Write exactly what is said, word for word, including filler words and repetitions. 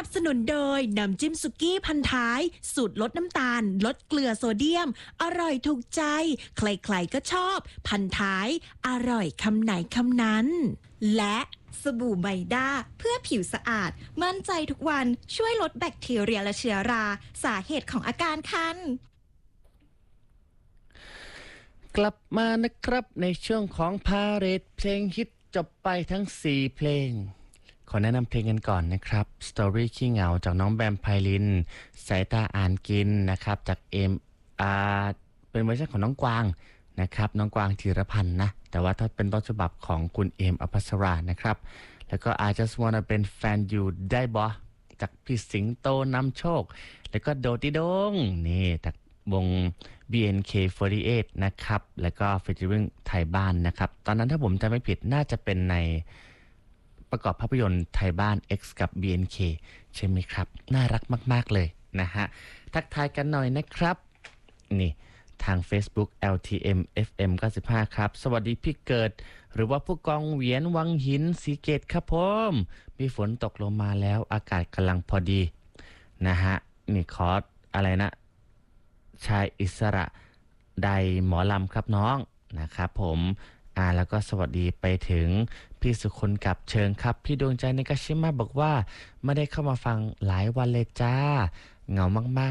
นับสนุนโดยน้ำจิ้มสุกี้พันท้ายสูตรลดน้ำตาลลดเกลือโซเดียมอร่อยถูกใจใครๆก็ชอบพันท้ายอร่อยคำไหนคำนั้นและสบู่ไมด้าเพื่อผิวสะอาดมั่นใจทุกวันช่วยลดแบคทีเรียและเชื้อราสาเหตุของอาการคันกลับมานะครับในช่วงของพาเหรดเพลงฮิตจบไปทั้งสี่เพลงขอแนะนำเพลงกันก่อนนะครับ Story ขี้เหงาจากน้องแบมไพลินสายตาอ่านกินนะครับจากเอ็มอาเป็นเวอร์ชันของน้องกวางนะครับน้องกวางธีรพันธ์นะแต่ว่าถ้าเป็นต้นฉบับของคุณเอมอภัสรานะครับแล้วก็ I just wanna เป็นแฟนอยู่ได้บ่จากพี่สิงโตนำโชคแล้วก็โดดิดงนี่จากวง บี เอ็น เค สี่สิบแปด นะครับแล้วก็ฟีเจอริ่งไทยบ้านนะครับตอนนั้นถ้าผมจำไม่ผิดน่าจะเป็นในประกอบภาพยนตร์ไทยบ้าน X กับ บี เอ็น เค ใช่ไหมครับน่ารักมากๆเลยนะฮะทักทายกันหน่อยนะครับนี่ทาง Facebook แอล ที เอ็ม เอฟ เอ็ม เก้าสิบห้าครับสวัสดีพี่เกิดหรือว่าผู้กองเหวียนวังหินสีเกตครับผมมีฝนตกลงมาแล้วอากาศกำลังพอดีนะฮะนี่คอร์สอะไรนะชายอิสระใดหมอลำครับน้องนะครับผมอ่าแล้วก็สวัสดีไปถึงพี่สุคนกับเชิงครับพี่ดวงใจในกาชิมะบอกว่าไม่ได้เข้ามาฟังหลายวันเลยจ้าเหงามากๆ